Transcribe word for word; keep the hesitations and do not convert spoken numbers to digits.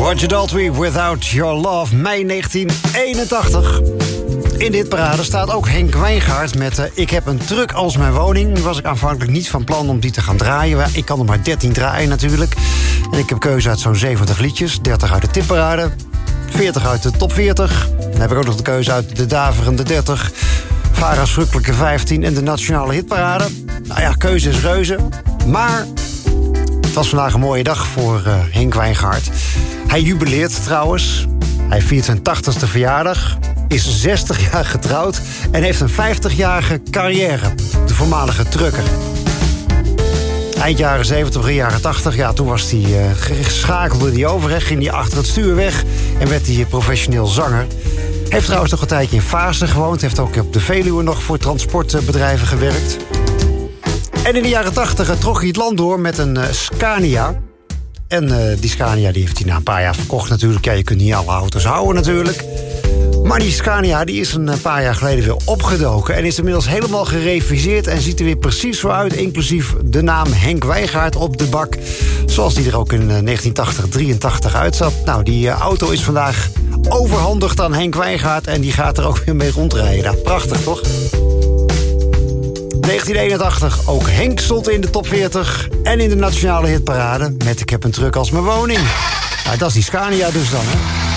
Roger Daltrey, Without Your Love, mei negentien eenentachtig. In dit parade staat ook Henk Wijngaard met uh, Ik heb een truck als mijn woning. Nu was ik aanvankelijk niet van plan om die te gaan draaien. Ik kan er maar dertien draaien natuurlijk. En ik heb keuze uit zo'n zeventig liedjes. dertig uit de tipparade, veertig uit de top veertig. Dan heb ik ook nog de keuze uit de daverende dertig... Vara's Verrukkelijke vijftien en de Nationale Hitparade. Nou ja, keuze is reuze. Maar het was vandaag een mooie dag voor uh, Henk Wijngaard. Hij jubileert trouwens. Hij viert zijn tachtigste verjaardag, is zestig jaar getrouwd en heeft een vijftigjarige carrière. De voormalige trucker. Eind jaren zeventig, begin jaren tachtig, ja, toen was hij, uh, schakelde hij over, hè, ging hij achter het stuur weg en werd hij professioneel zanger. Heeft trouwens nog een tijdje in Vaassen gewoond. Heeft ook op de Veluwe nog voor transportbedrijven gewerkt. En in de jaren tachtig trok hij het land door met een uh, Scania. En uh, die Scania die heeft hij na een paar jaar verkocht natuurlijk. Ja, je kunt niet alle auto's houden natuurlijk. Maar die Scania die is een paar jaar geleden weer opgedoken... en is inmiddels helemaal gereviseerd en ziet er weer precies zo uit... inclusief de naam Henk Wijngaard op de bak... zoals die er ook in negentien tachtig, drieëntachtig uitzat. Nou, die uh, auto is vandaag overhandigd aan Henk Wijngaard... en die gaat er ook weer mee rondrijden. Nou, prachtig, toch? negentien eenentachtig, ook Henk stond in de top veertig... en in de Nationale Hitparade met Ik heb een truck als mijn woning. Nou, dat is die Scania dus dan, hè?